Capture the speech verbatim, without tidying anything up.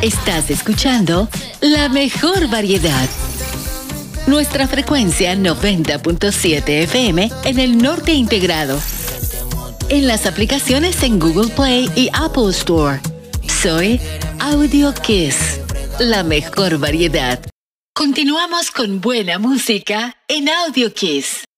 Estás escuchando la mejor variedad. Nuestra frecuencia noventa punto siete F M en el norte integrado. En las aplicaciones en Google Play y Apple Store. Soy Audio Kiss, la mejor variedad. Continuamos con buena música en Audio Kiss.